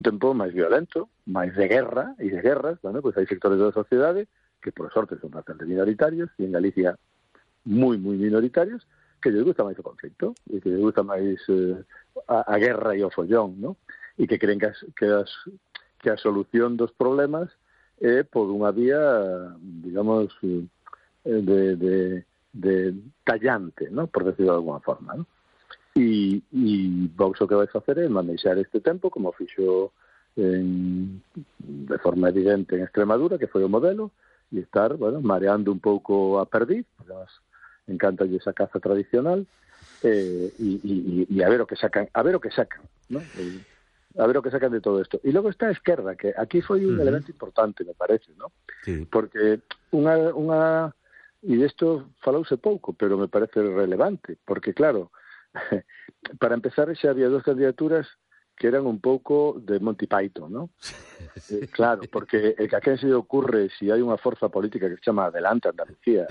tempo máis violento, máis de guerra e de guerras, bueno, pois hai sectores da sociedade que por sorte son bastante minoritarios e en Galicia moi minoritarios que lles gusta máis o conflito e que lles gusta máis a guerra e o follón, ¿no? E que creen que a solución dos problemas é por unha vía, digamos, de tallante, ¿no? Por decirlo de alguna forma, ¿no? E Vox o que vai facer é manexar este tempo, como fixo de forma evidente en Extremadura, que foi o modelo, e estar, bueno, mareando un pouco a perdiz, encanta esa caza tradicional, e a ver o que sacan, ¿no? A ver o que sacan de todo isto. E logo está a esquerda, que aquí foi un elemento importante, me parece, ¿no? Sí. Porque e desto falouse pouco, pero me parece relevante, porque claro, para empezar xa había dos candidaturas que eran un pouco de Monty Python, ¿no? Claro, porque a quen se lle ocurre, si hai unha forza política que se chama Adelante Andalucía,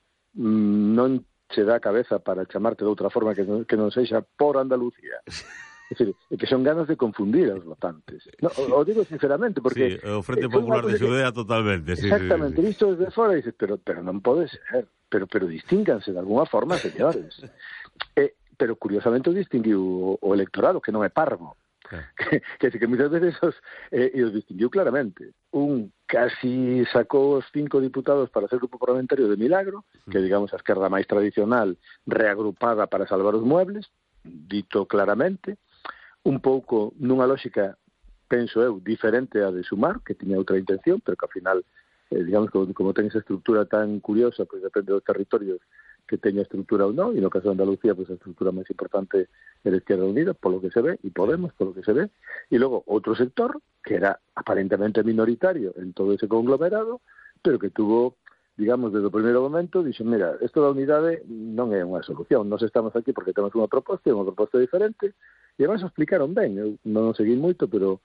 non che dá a cabeza para chamarte de outra forma que non sexa por Andalucía. É dicir, que son ganas de confundir aos votantes. No, o digo sinceramente, porque... Sí, o Frente Popular de Xudea totalmente. Sí, exactamente, sí. Visto desde fora, dices, pero non pode ser, pero distínganse de alguna forma, señores. Pero curiosamente o distinguiu o electorado, que non é parvo. Que muchas veces os distinguiu claramente. Un casi sacou os 5 diputados para ser grupo parlamentario de milagro, que digamos a esquerda máis tradicional reagrupada para salvar os muebles, dito claramente, un pouco nunha lógica, penso eu, diferente a de Sumar, que tiña outra intención, pero que ao final, digamos, como ten esa estructura tan curiosa, pois depende dos territorios que teña estructura ou non, e no caso de Andalucía, pois a estructura máis importante é a Izquierda Unida, polo que se ve, e Podemos, polo que se ve, e logo outro sector, que era aparentemente minoritario en todo ese conglomerado, pero que tuvo, digamos, desde o primeiro momento, dixo, mira, isto da unidade non é unha solución, nós estamos aquí porque temos unha proposta diferente, e además o explicaron ben, eu non o seguí moito, pero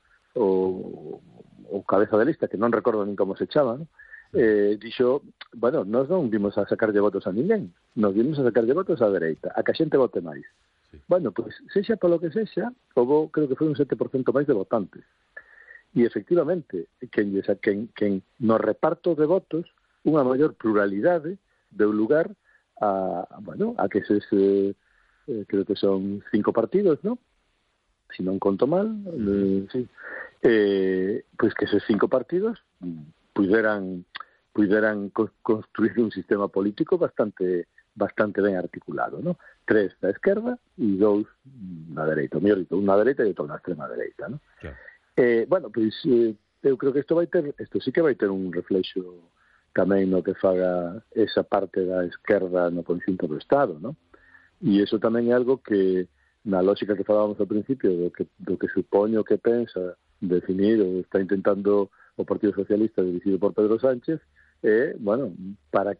o cabeza de lista, que non recordo nin como se chama, ¿no? Dixo, bueno, nós non vimos a sacarlle votos a ninguén, nos vimos a sacarlle votos á dereita, a que a xente vote máis. Sí. Bueno, pois, sexa polo que sexa, houve, creo que foi un 7% máis de votantes. E, efectivamente, quen no reparto de votos, unha maior pluralidade deu lugar a que eses, creo que son 5 partidos, ¿no? Si non conto mal, sí. Pois que eses 5 partidos puideran construir un sistema político bastante ben articulado, ¿no? 3 da esquerda e 2 na dereita, o mellor dito, un na dereita e outro na extrema dereita, ¿no? Claro. Bueno, pois eu creo que isto sí que vai ter un reflexo tamén no que faga esa parte da esquerda no conxunto do Estado, ¿no? E iso tamén é algo que na lógica que falábamos ao principio do que supoño que pensa definir ou está intentando o Partido Socialista dirigido por Pedro Sánchez, bueno, para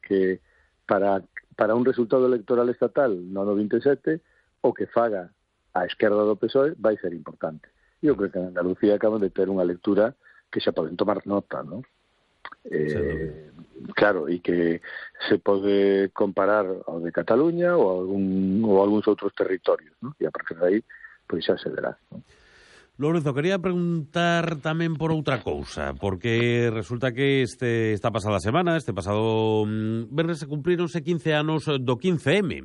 un resultado electoral estatal no ano 27, o que faga a esquerda do PSOE vai ser importante. Eu creo que en Andalucía acaban de ter unha lectura que xa poden tomar nota, ¿no? Claro, e que se pode comparar ao de Cataluña ou algúns outros territorios, ¿no? E a partir de aí, pois xa se verá, ¿no? Lourenzo, quería preguntar tamén por outra cousa, porque resulta que esta pasada semana, este pasado venres, se cumprironse 15 anos do 15M,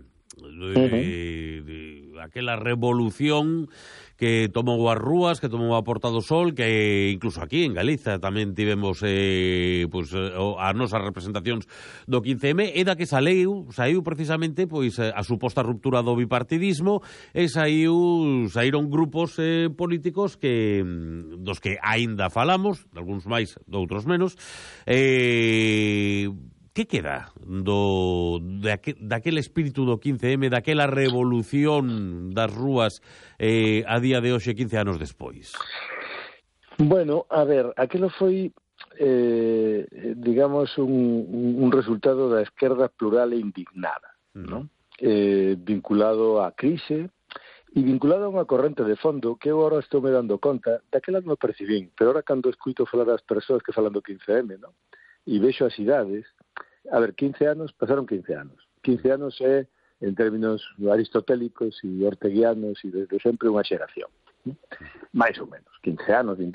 aquela revolución que tomou as rúas, que tomou a Porta do Sol, que incluso aquí en Galiza tamén tivemos as nosas representacións do 15M, e da que saiu precisamente pois a suposta ruptura do bipartidismo, e saíron grupos políticos dos que aínda falamos, de algúns máis, de outros menos. Que queda daquele espírito do 15M, daquela revolución das rúas a día de hoxe, 15 anos despois? Bueno, a ver, aquilo foi, digamos, un resultado da esquerda plural e indignada, ¿no? Vinculado á crise e vinculado a unha corrente de fondo que eu agora estou me dando conta, daquela non percibín, pero agora cando escuito falar das persoas que falan do 15M, ¿no? E vexo as idades. A ver, 15 anos, pasaron 15 anos. 15 anos é, en términos aristotélicos e orteguianos e desde sempre, unha xeración, ¿no? Mais ou menos, 15 anos, 20